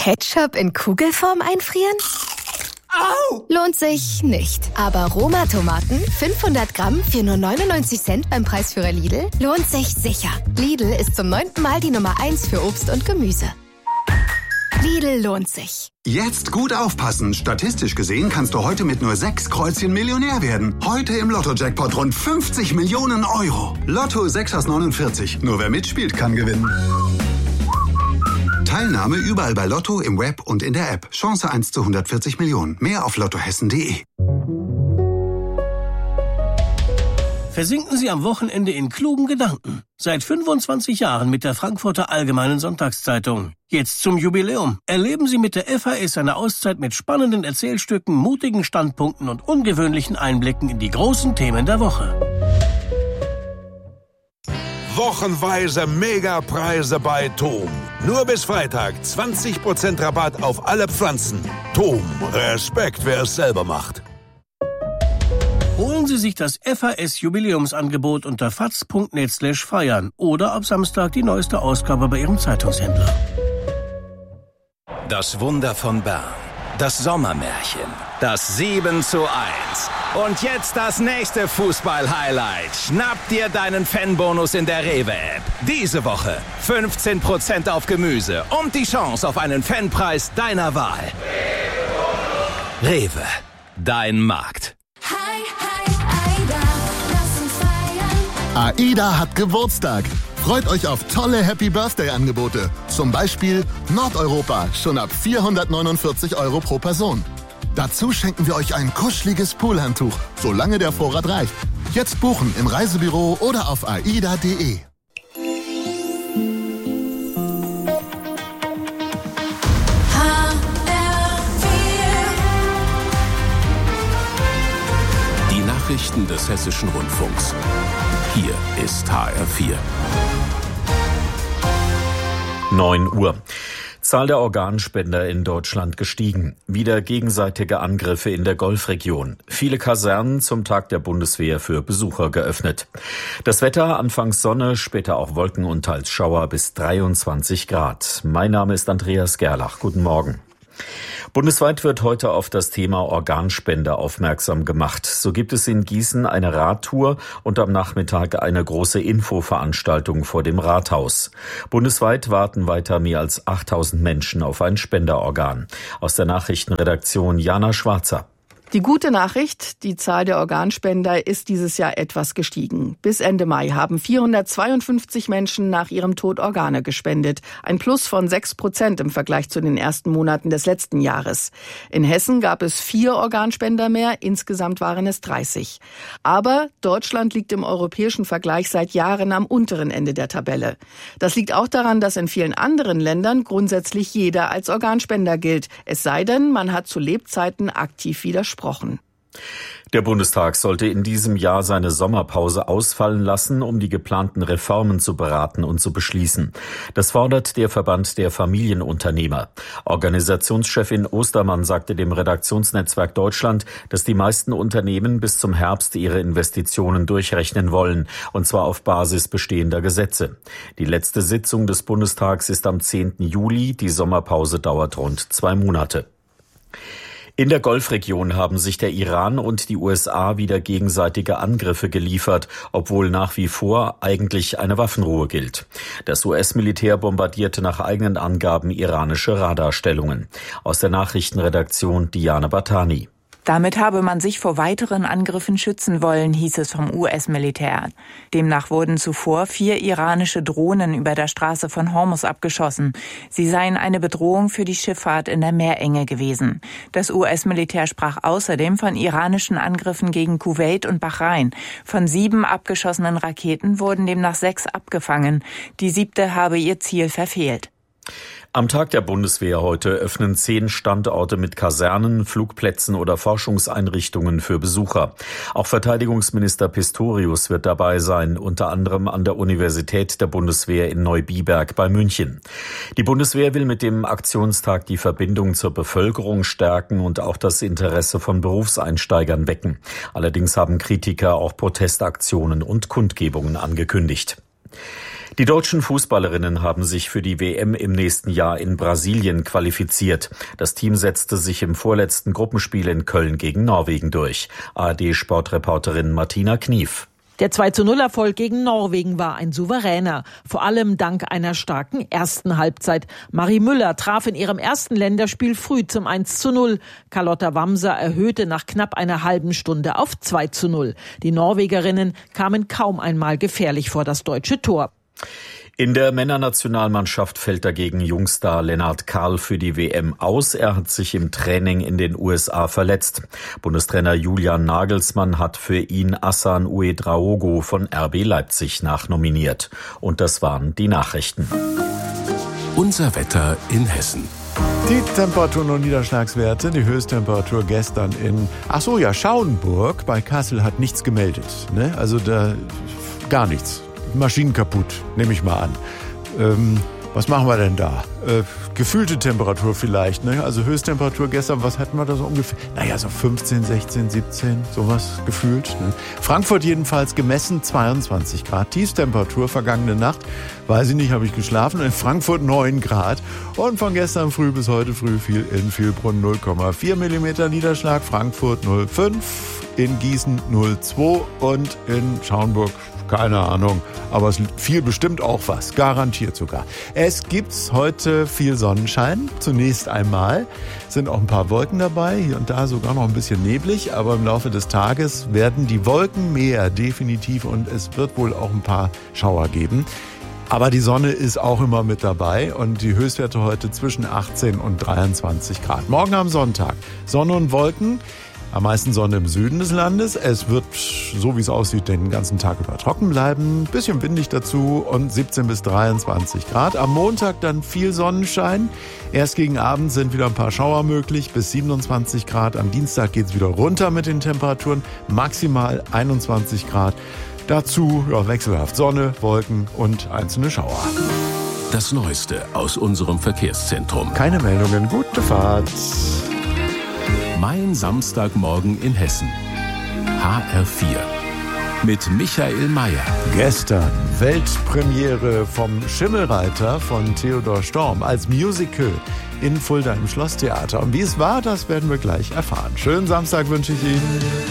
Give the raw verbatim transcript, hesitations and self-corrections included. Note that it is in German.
Ketchup in Kugelform einfrieren? Au! Lohnt sich nicht. Aber Roma-Tomaten, fünfhundert Gramm für nur neunundneunzig Cent beim Preisführer Lidl, lohnt sich sicher. Lidl ist zum neunten Mal die Nummer eins für Obst und Gemüse. Lidl lohnt sich. Jetzt gut aufpassen. Statistisch gesehen kannst du heute mit nur sechs Kreuzchen Millionär werden. Heute im Lotto-Jackpot rund fünfzig Millionen Euro. Lotto sechs aus neunundvierzig. Nur wer mitspielt, kann gewinnen. Teilnahme überall bei Lotto, im Web und in der App. Chance eins zu hundertvierzig Millionen. Mehr auf lottohessen punkt de. Versinken Sie am Wochenende in klugen Gedanken. Seit fünfundzwanzig Jahren mit der Frankfurter Allgemeinen Sonntagszeitung. Jetzt zum Jubiläum. Erleben Sie mit der F A S eine Auszeit mit spannenden Erzählstücken, mutigen Standpunkten und ungewöhnlichen Einblicken in die großen Themen der Woche. Wochenweise Megapreise bei Tom. Nur bis Freitag zwanzig Prozent Rabatt auf alle Pflanzen. Tom, Respekt, wer es selber macht. Holen Sie sich das F A S-Jubiläumsangebot unter faz punkt net slash feiern oder ab Samstag die neueste Ausgabe bei Ihrem Zeitungshändler. Das Wunder von Bern. Das Sommermärchen. Das sieben zu eins. Und jetzt das nächste Fußball-Highlight. Schnapp dir deinen Fanbonus in der Rewe-App. Diese Woche fünfzehn Prozent auf Gemüse und die Chance auf einen Fanpreis deiner Wahl. Rewe, dein Markt. AIDA hat Geburtstag. Freut euch auf tolle Happy-Birthday-Angebote. Zum Beispiel Nordeuropa, schon ab vierhundertneunundvierzig Euro pro Person. Dazu schenken wir euch ein kuscheliges Poolhandtuch, solange der Vorrat reicht. Jetzt buchen im Reisebüro oder auf aida punkt de. Die Nachrichten des Hessischen Rundfunks. Hier ist H R vier. neun Uhr. Zahl der Organspender in Deutschland gestiegen. Wieder gegenseitige Angriffe in der Golfregion. Viele Kasernen zum Tag der Bundeswehr für Besucher geöffnet. Das Wetter, anfangs Sonne, später auch Wolken und teils Schauer bis dreiundzwanzig Grad. Mein Name ist Andreas Gerlach. Guten Morgen. Bundesweit wird heute auf das Thema Organspende aufmerksam gemacht. So gibt es in Gießen eine Radtour und am Nachmittag eine große Infoveranstaltung vor dem Rathaus. Bundesweit warten weiter mehr als achttausend Menschen auf ein Spenderorgan. Aus der Nachrichtenredaktion Jana Schwarzer. Die gute Nachricht, die Zahl der Organspender ist dieses Jahr etwas gestiegen. Bis Ende Mai haben vierhundertzweiundfünfzig Menschen nach ihrem Tod Organe gespendet. Ein Plus von sechs Prozent im Vergleich zu den ersten Monaten des letzten Jahres. In Hessen gab es vier Organspender mehr, insgesamt waren es dreißig. Aber Deutschland liegt im europäischen Vergleich seit Jahren am unteren Ende der Tabelle. Das liegt auch daran, dass in vielen anderen Ländern grundsätzlich jeder als Organspender gilt. Es sei denn, man hat zu Lebzeiten aktiv widersprochen. Der Bundestag sollte in diesem Jahr seine Sommerpause ausfallen lassen, um die geplanten Reformen zu beraten und zu beschließen. Das fordert der Verband der Familienunternehmer. Organisationschefin Ostermann sagte dem Redaktionsnetzwerk Deutschland, dass die meisten Unternehmen bis zum Herbst ihre Investitionen durchrechnen wollen, und zwar auf Basis bestehender Gesetze. Die letzte Sitzung des Bundestags ist am zehnten Juli. Die Sommerpause dauert rund zwei Monate. In der Golfregion haben sich der Iran und die U S A wieder gegenseitige Angriffe geliefert, obwohl nach wie vor eigentlich eine Waffenruhe gilt. Das U S-Militär bombardierte nach eigenen Angaben iranische Radarstellungen. Aus der Nachrichtenredaktion Diane Batani. Damit habe man sich vor weiteren Angriffen schützen wollen, hieß es vom U S-Militär. Demnach wurden zuvor vier iranische Drohnen über der Straße von Hormuz abgeschossen. Sie seien eine Bedrohung für die Schifffahrt in der Meerenge gewesen. Das U S-Militär sprach außerdem von iranischen Angriffen gegen Kuwait und Bahrain. Von sieben abgeschossenen Raketen wurden demnach sechs abgefangen. Die siebte habe ihr Ziel verfehlt. Am Tag der Bundeswehr heute öffnen zehn Standorte mit Kasernen, Flugplätzen oder Forschungseinrichtungen für Besucher. Auch Verteidigungsminister Pistorius wird dabei sein, unter anderem an der Universität der Bundeswehr in Neubiberg bei München. Die Bundeswehr will mit dem Aktionstag die Verbindung zur Bevölkerung stärken und auch das Interesse von Berufseinsteigern wecken. Allerdings haben Kritiker auch Protestaktionen und Kundgebungen angekündigt. Die deutschen Fußballerinnen haben sich für die W M im nächsten Jahr in Brasilien qualifiziert. Das Team setzte sich im vorletzten Gruppenspiel in Köln gegen Norwegen durch. A R D-Sportreporterin Martina Knief. Der zwei zu null Erfolg gegen Norwegen war ein souveräner, vor allem dank einer starken ersten Halbzeit. Marie Müller traf in ihrem ersten Länderspiel früh zum eins zu null. Carlotta Wamser erhöhte nach knapp einer halben Stunde auf zwei zu null. Die Norwegerinnen kamen kaum einmal gefährlich vor das deutsche Tor. In der Männernationalmannschaft fällt dagegen Jungstar Lennart Kahl für die W M aus. Er hat sich im Training in den U S A verletzt. Bundestrainer Julian Nagelsmann hat für ihn Hassan Ouedraogo von R B Leipzig nachnominiert. Und das waren die Nachrichten. Unser Wetter in Hessen. Die Temperaturen und Niederschlagswerte, die Höchsttemperatur gestern in, ach so, ja, Schauenburg bei Kassel hat nichts gemeldet, ne? Also da gar nichts. Maschinen kaputt, nehme ich mal an. Ähm, was machen wir denn da? Äh, gefühlte Temperatur vielleicht, ne? Also Höchsttemperatur gestern, was hatten wir da so ungefähr? Naja, so fünfzehn, sechzehn, siebzehn, sowas gefühlt. Ne? Frankfurt jedenfalls gemessen zweiundzwanzig Grad. Tiefstemperatur vergangene Nacht, weiß ich nicht, habe ich geschlafen. In Frankfurt neun Grad. Und von gestern früh bis heute früh fiel in Vielbrunn null Komma vier Millimeter Niederschlag, Frankfurt null Komma fünf, in Gießen null Komma zwei und in Schauenburg keine Ahnung, aber es fiel bestimmt auch was, garantiert sogar. Es gibt heute viel Sonnenschein, zunächst einmal. Es sind auch ein paar Wolken dabei, hier und da sogar noch ein bisschen neblig, aber im Laufe des Tages werden die Wolken mehr, definitiv, und es wird wohl auch ein paar Schauer geben. Aber die Sonne ist auch immer mit dabei und die Höchstwerte heute zwischen achtzehn und dreiundzwanzig Grad. Morgen am Sonntag Sonne und Wolken. Am meisten Sonne im Süden des Landes. Es wird, so wie es aussieht, den ganzen Tag über trocken bleiben. Bisschen windig dazu und siebzehn bis dreiundzwanzig Grad. Am Montag dann viel Sonnenschein. Erst gegen Abend sind wieder ein paar Schauer möglich, bis siebenundzwanzig Grad. Am Dienstag geht es wieder runter mit den Temperaturen. Maximal einundzwanzig Grad. Dazu ja, wechselhaft Sonne, Wolken und einzelne Schauer. Das Neueste aus unserem Verkehrszentrum. Keine Meldungen, gute Fahrt. Mein Samstagmorgen in Hessen. H R vier. Mit Michael Mayer. Gestern Weltpremiere vom Schimmelreiter von Theodor Storm als Musical in Fulda im Schlosstheater. Und wie es war, das werden wir gleich erfahren. Schönen Samstag wünsche ich Ihnen.